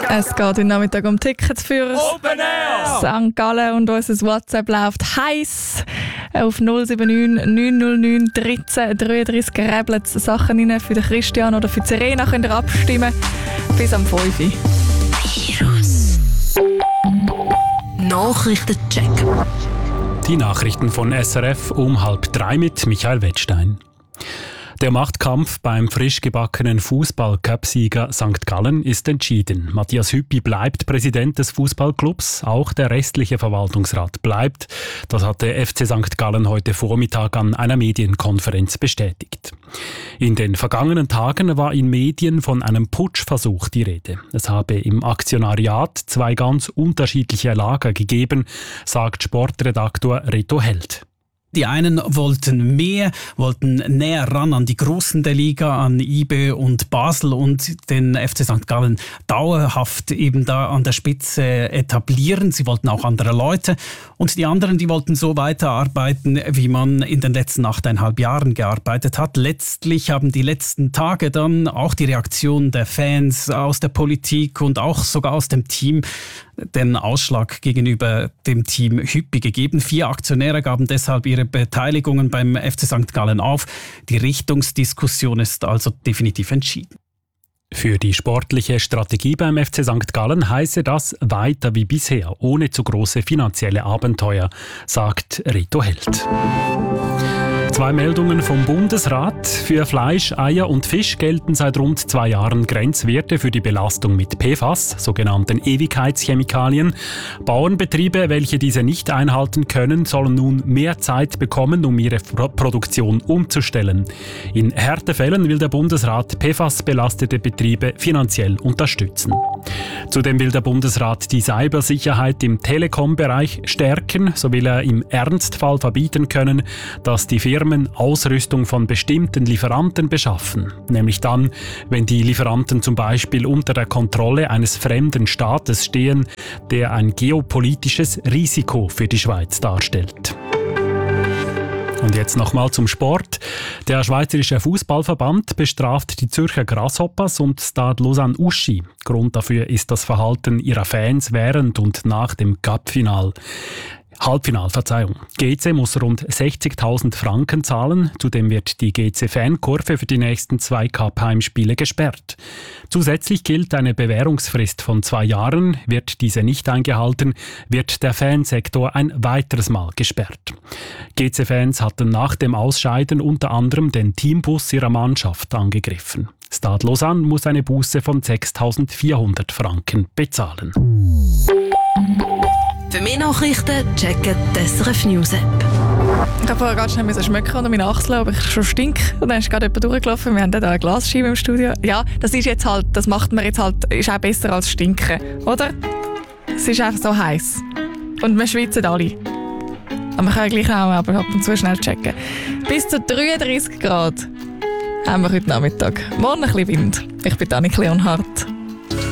Es geht heute Nachmittag um Tickets für Open Air! St. Gallen und unser WhatsApp läuft heiß auf 079 909 13 33. Rebelt Sachen rein für den Christian oder für die Serena. Könnt ihr abstimmen bis am 5 Uhr. Virus. Nachrichtencheck. Die Nachrichten von SRF um 2:30 mit Michael Wettstein. Der Machtkampf beim frisch gebackenen Fußball-Cup-Sieger St. Gallen ist entschieden. Matthias Hüppi bleibt Präsident des Fußballclubs, auch der restliche Verwaltungsrat bleibt. Das hat der FC St. Gallen heute Vormittag an einer Medienkonferenz bestätigt. In den vergangenen Tagen war in Medien von einem Putschversuch die Rede. Es habe im Aktionariat 2 ganz unterschiedliche Lager gegeben, sagt Sportredaktor Reto Held. Die einen wollten näher ran an die Großen der Liga, an IB und Basel und den FC St. Gallen dauerhaft eben da an der Spitze etablieren. Sie wollten auch andere Leute. Und die anderen, die wollten so weiterarbeiten, wie man in den letzten 8,5 Jahren gearbeitet hat. Letztlich haben die letzten Tage dann auch die Reaktion der Fans aus der Politik und auch sogar aus dem Team den Ausschlag gegenüber dem Team Hüppi gegeben. 4 Aktionäre gaben deshalb ihre Beteiligungen beim FC St. Gallen auf. Die Richtungsdiskussion ist also definitiv entschieden. Für die sportliche Strategie beim FC St. Gallen heiße das weiter wie bisher, ohne zu große finanzielle Abenteuer, sagt Reto Held. 2 Meldungen vom Bundesrat. Für Fleisch, Eier und Fisch gelten seit rund 2 Jahren Grenzwerte für die Belastung mit PFAS, sogenannten Ewigkeitschemikalien. Bauernbetriebe, welche diese nicht einhalten können, sollen nun mehr Zeit bekommen, um ihre Produktion umzustellen. In Härtefällen will der Bundesrat PFAS-belastete Betriebe finanziell unterstützen. Zudem will der Bundesrat die Cybersicherheit im Telekom-Bereich stärken. So will er im Ernstfall verbieten können, dass die Firmen Ausrüstung von bestimmten Lieferanten beschaffen. Nämlich dann, wenn die Lieferanten zum Beispiel unter der Kontrolle eines fremden Staates stehen, der ein geopolitisches Risiko für die Schweiz darstellt. Und jetzt nochmal zum Sport. Der Schweizerische Fußballverband bestraft die Zürcher Grasshoppers und Stade Lausanne Uschi. Grund dafür ist das Verhalten ihrer Fans während und nach dem Halbfinal. GC muss rund 60.000 Franken zahlen. Zudem wird die GC-Fankurve für die nächsten 2 Cup-Heimspiele gesperrt. Zusätzlich gilt eine Bewährungsfrist von 2 Jahren. Wird diese nicht eingehalten, wird der Fansektor ein weiteres Mal gesperrt. GC-Fans hatten nach dem Ausscheiden unter anderem den Teambus ihrer Mannschaft angegriffen. Stade Lausanne muss eine Buße von 6.400 Franken bezahlen. Für mehr Nachrichten checken die SRF News App. Ich habe vorher ganz schnell schmecken unter meinen Achseln, ob ich schon stinke. Und dann ist gerade jemand durchgelaufen. Wir haben da eine Glasscheibe im Studio. Ja, das ist jetzt halt, das macht man jetzt halt, ist auch besser als stinken, oder? Es ist einfach so heiß. Und wir schwitzen alle. Aber wir können gleich auch ab und zu schnell checken. Bis zu 33 Grad haben wir heute Nachmittag. Morgen ein bisschen Wind. Ich bin Annik Leonhardt.